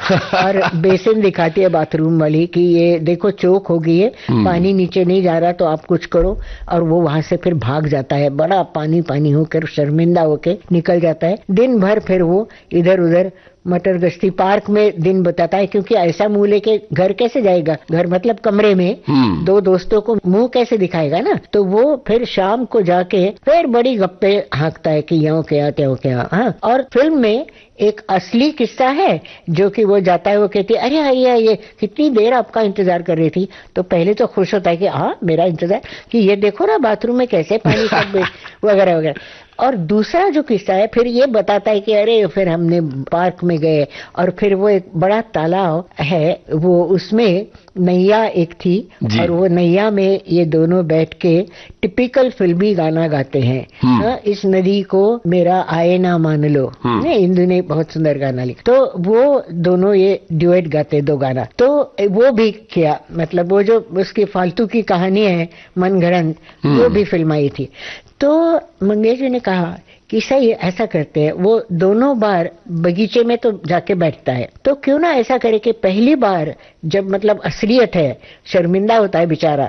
और बेसिन दिखाती है बाथरूम वाली कि ये देखो चोक हो गई है, पानी नीचे नहीं जा रहा तो आप कुछ करो। और वो वहां से फिर भाग जाता है, बड़ा पानी पानी होकर शर्मिंदा होकर निकल जाता है। दिन भर फिर वो इधर उधर मटर गश्ती पार्क में दिन बताता है, क्योंकि ऐसा मुंह लेके घर कैसे जाएगा, घर मतलब कमरे में दो दोस्तों को मुंह कैसे दिखाएगा ना। तो वो फिर शाम को जाके फिर बड़ी गप्पे हाँकता है कि यो क्या त्यों क्या। हाँ, और फिल्म में एक असली किस्सा है जो कि वो जाता है, वो कहती है अरे आइए आइए, कितनी देर आपका इंतजार कर रही थी। तो पहले तो खुश होता है कि हाँ मेरा इंतजार, कि ये देखो ना बाथरूम में कैसे पानी सब वगैरह वगैरह। और दूसरा जो किस्सा है फिर ये बताता है कि अरे फिर हमने पार्क में गए और फिर वो एक बड़ा तालाब है, वो उसमें नैया एक थी और वो नैया में ये दोनों बैठ के टिपिकल फिल्मी गाना गाते हैं। इस नदी को मेरा आए ना मान लो, इंदु ने बहुत सुंदर गाना लिखा। तो वो दोनों ये ड्यूएट गाते दो गाना, तो वो भी किया, मतलब वो जो उसकी फालतू की कहानी है मनगढ़ंत, वो भी फिल्माई थी। तो मंगेश जी ने कहा कि सही ऐसा करते हैं, वो दोनों बार बगीचे में तो जाके बैठता है, तो क्यों ना ऐसा करे कि पहली बार जब मतलब असलियत है, शर्मिंदा होता है बेचारा,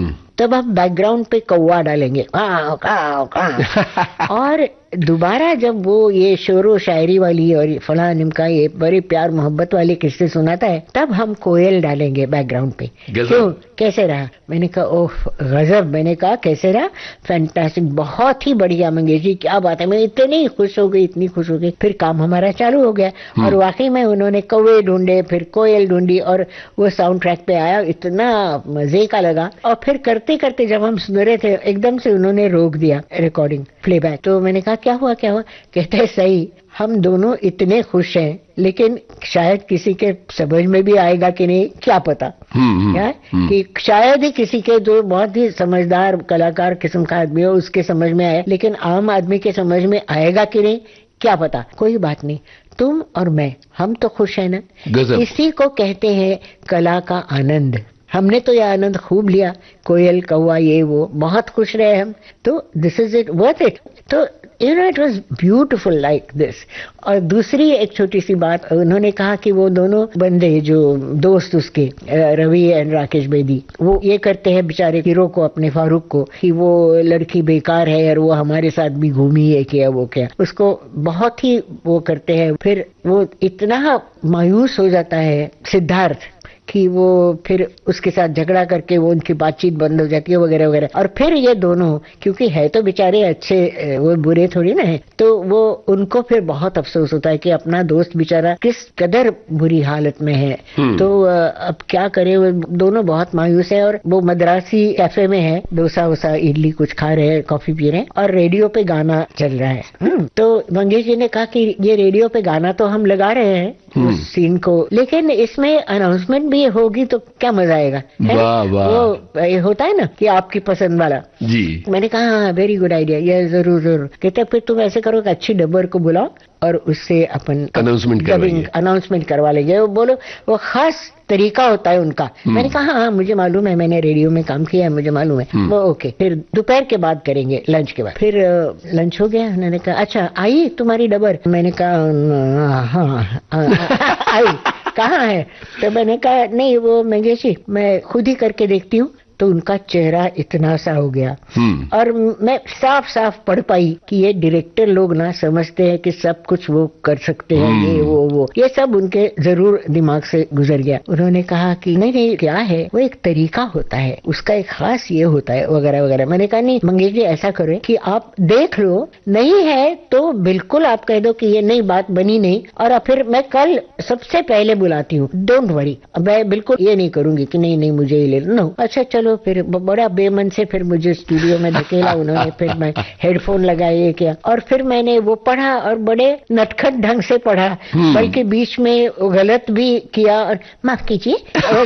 तब हम बैकग्राउंड पे कौवा डालेंगे काव काव काव। और दोबारा जब वो ये शोरो शायरी वाली और फला निमका ये बड़े प्यार मोहब्बत वाले किस्से सुनाता है, तब हम कोयल डालेंगे बैकग्राउंड पे। क्यों, कैसे रहा? मैंने कहा ओह गजब, मैंने कहा कैसे रहा, फैंटास्टिक, बहुत ही बढ़िया मंगेश जी, क्या बात है। मैं इतनी खुश हो गई, इतनी खुश हो गई। फिर काम हमारा चालू हो गया और वाकई में उन्होंने कौवे ढूंढे, फिर कोयल ढूंढी और वो साउंड ट्रैक पे आया, इतना मजे का लगा। और फिर करते करते जब हम सुन रहे थे एकदम से उन्होंने रोक दिया रिकॉर्डिंग प्लेबैक। तो मैंने कहा क्या हुआ क्या हुआ? कहते हैं सही, हम दोनों इतने खुश हैं लेकिन शायद किसी के समझ में भी आएगा कि नहीं क्या पता। क्या कि शायद ही किसी के जो बहुत ही समझदार कलाकार किस्म का आदमी हो उसके समझ में आए, लेकिन आम आदमी के समझ में आएगा कि नहीं क्या पता। कोई बात नहीं, तुम और मैं हम तो खुश है ना, इसी को कहते हैं कला का आनंद। हमने तो यह आनंद खूब लिया, कोयल कौवा ये वो, बहुत खुश रहे हम। तो this is it, worth it. तो you know it was beautiful like this. और दूसरी एक छोटी सी बात, उन्होंने कहा कि वो दोनों बंदे जो दोस्त उसके रवि एंड राकेश बेदी, वो ये करते हैं बेचारे हीरो को, अपने फारूक को, कि वो लड़की बेकार है और वो हमारे साथ भी घूमी है क्या वो क्या, उसको बहुत ही वो करते हैं। फिर वो इतना मायूस हो जाता है सिद्धार्थ कि वो फिर उसके साथ झगड़ा करके वो उनकी बातचीत बंद हो जाती है वगैरह वगैरह। और फिर ये दोनों, क्योंकि है तो बेचारे अच्छे, वो बुरे थोड़ी ना है, तो वो उनको फिर बहुत अफसोस होता है कि अपना दोस्त बेचारा किस कदर बुरी हालत में है। तो अब क्या करे, वो दोनों बहुत मायूस है। और वो मद्रासी कैफे में है, डोसा वोसा इडली कुछ खा रहे हैं, कॉफी पी रहे हैं और रेडियो पे गाना चल रहा है। तो मंगेश जी ने कहा कि ये रेडियो पे गाना तो हम लगा रहे हैं उस सीन को, लेकिन इसमें अनाउंसमेंट भी होगी तो क्या मजा आएगा। वाह वाह, वो ये होता है ना कि आपकी पसंद वाला जी। मैंने कहा हाँ वेरी गुड आइडिया, ये जरूर जरूर। कहते फिर तुम ऐसे करो कि अच्छी डब्बर को बुलाओ और उससे अपन अनाउंसमेंट करवा लेंगे। वो बोलो वो खास तरीका होता है उनका। मैंने कहा हाँ मुझे मालूम है, मैंने रेडियो में काम किया है, मुझे मालूम है। वो ओके, फिर दोपहर के बाद करेंगे, लंच के बाद। फिर लंच हो गया, उन्होंने कहा अच्छा आई तुम्हारी डबर? मैंने कहा हाँ आई। कहाँ है? तो मैंने कहा नहीं वो मंगेशी मैं खुद ही करके देखती हूँ। तो उनका चेहरा इतना सा हो गया और मैं साफ साफ पढ़ पाई कि ये डायरेक्टर लोग ना समझते हैं कि सब कुछ वो कर सकते हैं, ये वो ये सब उनके जरूर दिमाग से गुजर गया। उन्होंने कहा कि नहीं नहीं क्या है, वो एक तरीका होता है, उसका एक खास ये होता है वगैरह वगैरह। मैंने कहा नहीं मंगेश जी ऐसा करें कि आप देख लो, नहीं है तो बिल्कुल आप कह दो कि ये नई बात बनी नहीं, और फिर मैं कल सबसे पहले बुलाती हूँ, डोंट वरी। मैं बिल्कुल ये नहीं करूंगी कि नहीं नहीं मुझे ही ले लो। अच्छा चलो, फिर बड़ा बेमन से फिर मुझे स्टूडियो में धकेला उन्होंने। फिर मैं हेडफोन लगाए क्या, और फिर मैंने वो पढ़ा और बड़े नटखट ढंग से पढ़ा, बल्कि बीच में गलत भी किया और माफ कीजिए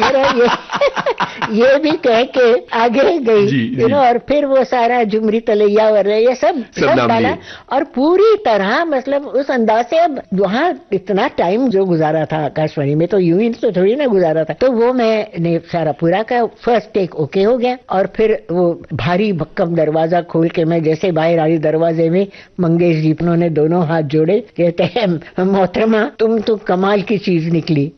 ये भी कह के आगे गई यू नो। और फिर वो सारा झुमरी तलैया वगैरह ये सब डाला और पूरी तरह मतलब उस अंदाज से। अब वहाँ इतना टाइम जो गुजारा था आकाशवाणी में तो यूं ही तो थोड़ी ना गुजारा था, तो वो मैंने सारा पूरा का फर्स्ट टेक ओके हो गया। और फिर वो भारी भक्कम दरवाजा खोल के मैं जैसे बाहर आई, दरवाजे में मंगेश जी उन्होंने दोनों हाथ जोड़े, कहते हैं मोहतरमा तुम तो कमाल की चीज निकली।